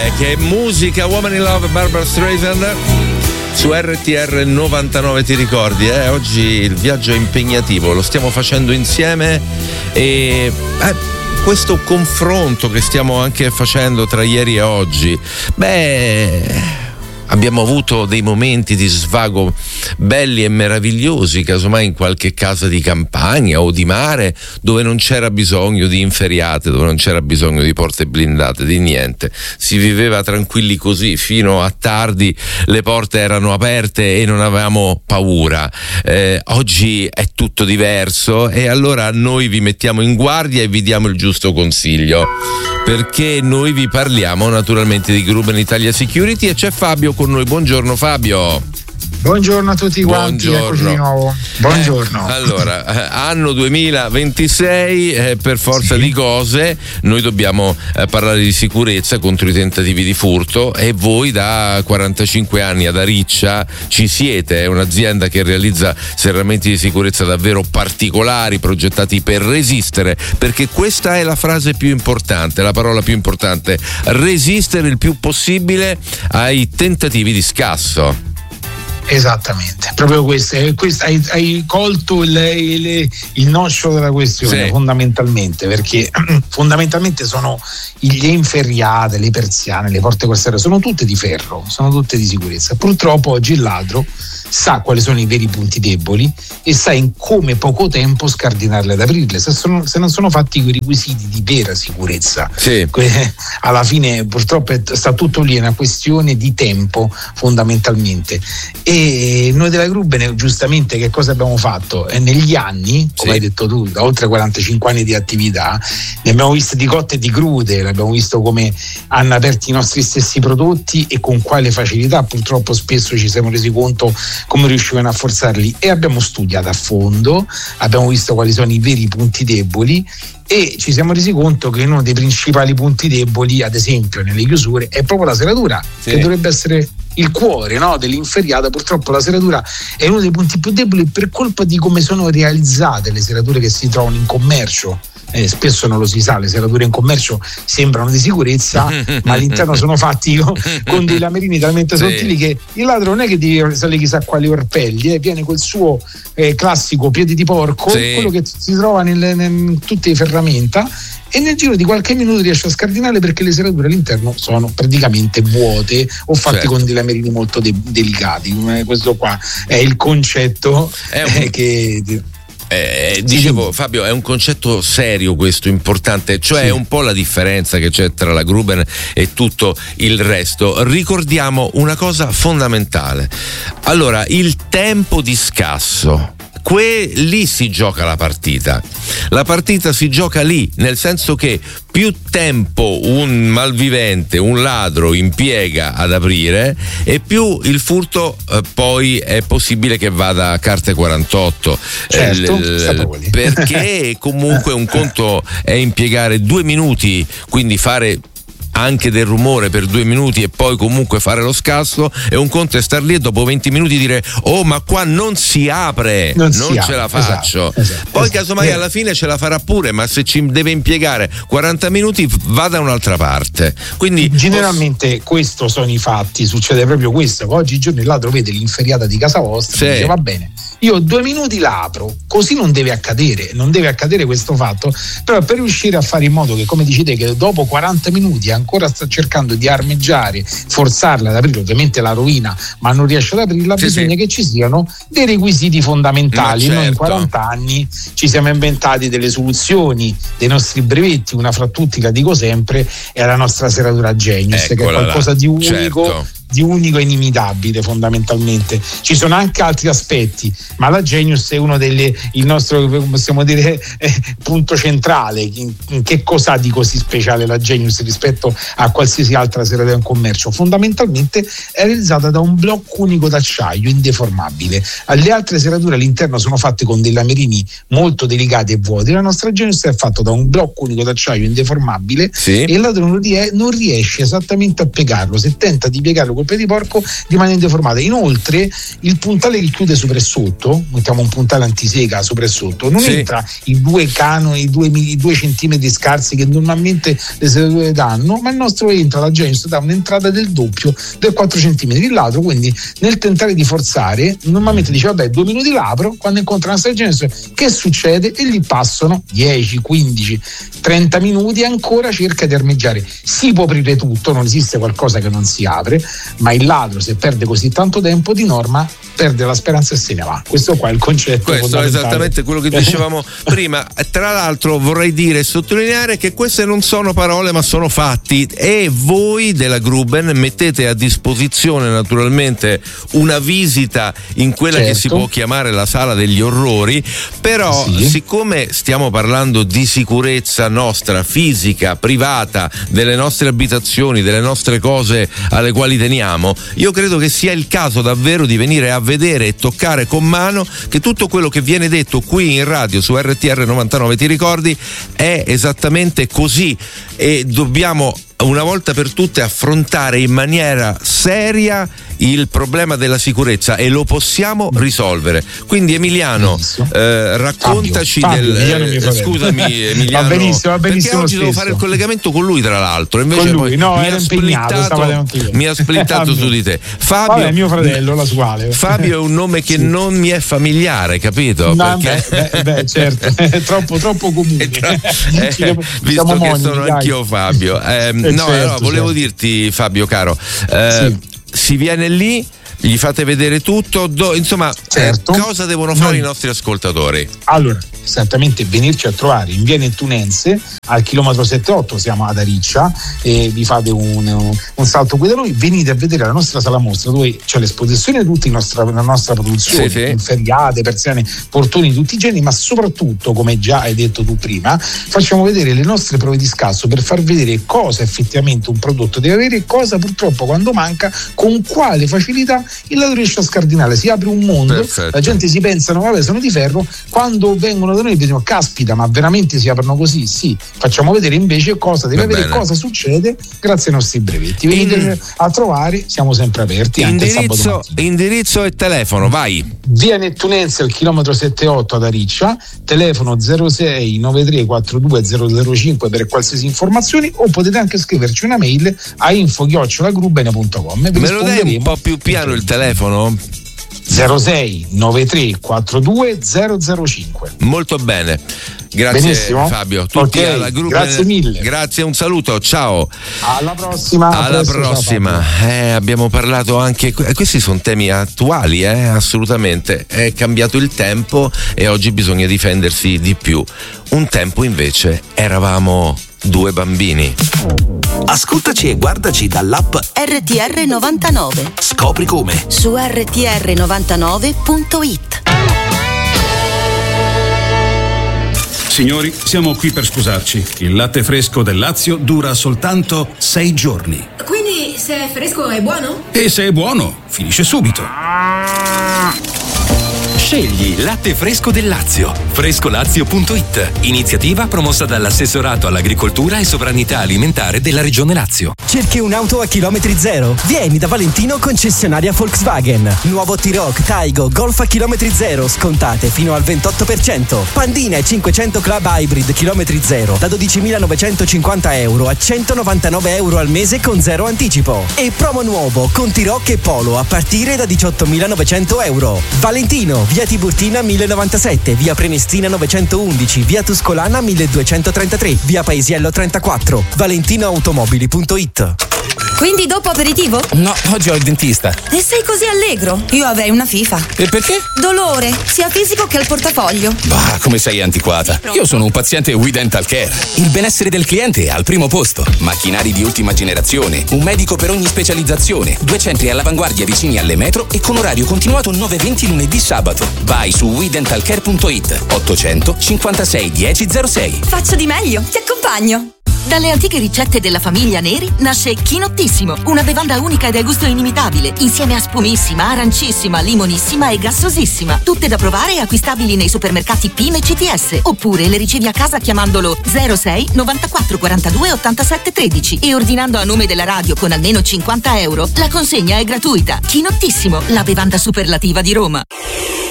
che musica, Woman in Love, Barbra Streisand su RTR 99, ti ricordi? Oggi il viaggio è impegnativo, lo stiamo facendo insieme e questo confronto che stiamo anche facendo tra ieri e oggi, abbiamo avuto dei momenti di svago belli e meravigliosi, casomai in qualche casa di campagna o di mare, dove non c'era bisogno di inferriate, dove non c'era bisogno di porte blindate, di niente. Si viveva tranquilli così, fino a tardi le porte erano aperte e non avevamo paura. Oggi è tutto diverso e allora noi vi mettiamo in guardia e vi diamo il giusto consiglio, perché noi vi parliamo naturalmente di Gruben Italia Security e c'è Fabio con noi. Buongiorno Fabio. Buongiorno a tutti quanti, eccoci di nuovo. Buongiorno. Allora, anno 2026, per forza di cose noi dobbiamo parlare di sicurezza contro i tentativi di furto e voi da 45 anni ad Ariccia ci siete, è un'azienda che realizza serramenti di sicurezza davvero particolari, progettati per resistere, perché questa è la frase più importante, la parola più importante: resistere il più possibile ai tentativi di scasso. Esattamente, proprio questo hai colto il nocciolo della questione, sì. Fondamentalmente, perché fondamentalmente sono le inferriate, le persiane, le porte corsere, sono tutte di ferro, sono tutte di sicurezza. Purtroppo oggi il ladro sa quali sono i veri punti deboli e sa in come poco tempo scardinarle ad aprirle, se non sono fatti quei requisiti di vera sicurezza. Sì. Alla fine purtroppo sta tutto lì, è una questione di tempo fondamentalmente. E noi della Gruben giustamente che cosa abbiamo fatto? Negli anni, come hai detto tu, da oltre 45 anni di attività, ne abbiamo viste di cotte e di crude, abbiamo visto come hanno aperto i nostri stessi prodotti e con quale facilità. Purtroppo spesso ci siamo resi conto come riuscivano a forzarli e abbiamo studiato a fondo, abbiamo visto quali sono i veri punti deboli e ci siamo resi conto che uno dei principali punti deboli, ad esempio nelle chiusure, è proprio la serratura, che dovrebbe essere il cuore, no, dell'inferriata. Purtroppo la serratura è uno dei punti più deboli per colpa di come sono realizzate le serrature che si trovano in commercio. Spesso non lo si sa, le serrature in commercio sembrano di sicurezza ma all'interno sono fatti con dei lamerini talmente sottili che il ladro non è che deve salire chissà quali orpelli, viene col suo classico piede di porco, quello che si trova in tutte le ferramenta, e nel giro di qualche minuto riesce a scardinarle perché le serrature all'interno sono praticamente vuote o fatte con dei lamerini molto delicati. Questo qua è il concetto che... dicevo, Fabio, è un concetto serio questo, importante, cioè è un po' la differenza che c'è tra la Gruben e tutto il resto. Ricordiamo una cosa fondamentale. Allora, il tempo di scasso, lì si gioca la partita si gioca lì, nel senso che più tempo un malvivente, un ladro impiega ad aprire e più il furto poi è possibile che vada a carte 48, perché comunque un conto è impiegare 2 minuti, quindi fare anche del rumore per 2 minuti e poi comunque fare lo scasso, e un conto è star lì e dopo 20 minuti dire ma qua non si apre, non ce la faccio. Poi casomai alla fine ce la farà pure, ma se ci deve impiegare 40 minuti va da un'altra parte. Quindi generalmente questo sono i fatti, succede proprio questo, che oggigiorno il ladro vede l'inferriata di casa vostra e dice va bene, io 2 minuti la apro, così non deve accadere questo fatto. Però per riuscire a fare in modo che, come dici te, che dopo 40 minuti ancora sta cercando di armeggiare, forzarla ad aprire, ovviamente la rovina, ma non riesce ad aprirla, bisogna che ci siano dei requisiti fondamentali. Noi in 40 anni ci siamo inventati delle soluzioni, dei nostri brevetti, una fra tutti, la dico sempre, è la nostra serratura Genius, che è qualcosa di unico, di unico e inimitabile fondamentalmente. Ci sono anche altri aspetti, ma la Genius è uno il nostro, possiamo dire, punto centrale. In che cosa ha di così speciale la Genius rispetto a qualsiasi altra serratura in commercio? Fondamentalmente è realizzata da un blocco unico d'acciaio indeformabile. Le altre serrature all'interno sono fatte con dei lamerini molto delicati e vuoti, la nostra Genius è fatta da un blocco unico d'acciaio indeformabile e il ladro non riesce esattamente a piegarlo. Se tenta di piegarlo colpe di porco rimane deformata. Inoltre il puntale che chiude sopra e sotto, mettiamo un puntale antisega sopra e sotto, non entra i 2 canoni, i 2 centimetri scarsi che normalmente le sedature danno, ma il nostro entra, la Genius dà un'entrata del doppio del 4 centimetri. Il ladro quindi nel tentare di forzare normalmente dice vabbè 2 minuti l'apro, quando incontra la Genius che succede? E gli passano 10, 15, 30 minuti e ancora cerca di armeggiare. Si può aprire tutto, non esiste qualcosa che non si apre, ma il ladro se perde così tanto tempo di norma perde la speranza e se ne va. Questo qua è il concetto. Questo è esattamente quello che dicevamo prima. Tra l'altro vorrei dire e sottolineare che queste non sono parole ma sono fatti, e voi della Gruben mettete a disposizione naturalmente una visita in quella che si può chiamare la sala degli orrori, però siccome stiamo parlando di sicurezza nostra, fisica, privata, delle nostre abitazioni, delle nostre cose alle quali teniamo, io credo che sia il caso davvero di venire a vedere e toccare con mano che tutto quello che viene detto qui in radio su RTR 99, ti ricordi, è esattamente così, e dobbiamo una volta per tutte affrontare in maniera seria il problema della sicurezza e lo possiamo risolvere. Quindi Emiliano, raccontaci scusami Emiliano, va benissimo perché oggi devo fare il collegamento con lui tra l'altro, invece con lui, mi ha splittato su di te. Fabio, vabbè, mio fratello, la squale. Fabio è un nome che non mi è familiare, capito? No, perché certo, è troppo comune. Visto che sono anch'io Fabio. Volevo dirti, Fabio caro, si viene lì, gli fate vedere tutto, cosa devono fare i nostri ascoltatori? Allora, esattamente venirci a trovare in via Nettunense al chilometro 7-8, siamo ad Ariccia, e vi fate un salto qui da noi, venite a vedere la nostra sala mostra dove c'è l'esposizione di tutta la nostra produzione, inferriate, persiane, portoni di tutti i generi, ma soprattutto, come già hai detto tu prima, facciamo vedere le nostre prove di scasso per far vedere cosa effettivamente un prodotto deve avere e cosa purtroppo quando manca, con quale facilità il ladro riesce a scardinare. Si apre un mondo. Perfetto. La gente si pensa vabbè sono di ferro, quando vengono da noi dicono caspita, ma veramente si aprono così? Sì, facciamo vedere invece cosa deve avere, cosa succede grazie ai nostri brevetti. Venite a trovare, siamo sempre aperti. Indirizzo e telefono, vai. Via Nettunense al chilometro 7-8 ad Ariccia, telefono 06 93 42 005 per qualsiasi informazione, o potete anche scriverci una mail a info@gruben.com. Me lo dai un po' più piano il telefono? 06 93 42 005. Molto bene, grazie. Benissimo. Fabio, tutti alla Gruben. Grazie mille. Grazie, un saluto, ciao. Alla prossima. Alla prossima. Abbiamo parlato anche, questi sono temi attuali, assolutamente. È cambiato il tempo e oggi bisogna difendersi di più. Un tempo invece eravamo 2 bambini. Ascoltaci e guardaci dall'app RTR 99. Scopri come su rtr99.it. Signori, siamo qui per sposarci. Il latte fresco del Lazio dura soltanto 6 giorni. Quindi se è fresco è buono? E se è buono, finisce subito. Scegli latte fresco del Lazio. Frescolazio.it. Iniziativa promossa dall'Assessorato all'Agricoltura e Sovranità Alimentare della Regione Lazio. Cerchi un'auto a chilometri zero? Vieni da Valentino, concessionaria Volkswagen. Nuovo T-Roc, Taigo, Golf a chilometri zero, scontate fino al 28%. Pandina e 500 Club Hybrid chilometri zero da 12.950 euro a 199 euro al mese con zero anticipo. E promo nuovo con T-Roc e Polo a partire da 18.900 euro. Valentino, via Tiburtina 1097, via Prenestina 911, via Tuscolana 1233, via Paesiello 34, valentinoautomobili.it. Quindi dopo aperitivo? No, oggi ho il dentista. E sei così allegro? Io avrei una FIFA. E perché? Dolore, sia fisico che al portafoglio. Bah, come sei antiquata. Io sono un paziente We Dental Care. Il benessere del cliente è al primo posto. Macchinari di ultima generazione, un medico per ogni specializzazione, 2 centri all'avanguardia vicini alle metro e con orario continuato 9-20 lunedì sabato. Vai su wedentalcare.it 800 56 10 06. Faccio di meglio, ti accompagno. Dalle antiche ricette della famiglia Neri nasce Chinottissimo, una bevanda unica e dal gusto inimitabile, insieme a spumissima, arancissima, limonissima e gassosissima. Tutte da provare e acquistabili nei supermercati PIM e CTS, oppure le ricevi a casa chiamandolo 06 94 42 87 13 e ordinando a nome della radio con almeno 50 euro. La consegna è gratuita. Chinottissimo, la bevanda superlativa di Roma.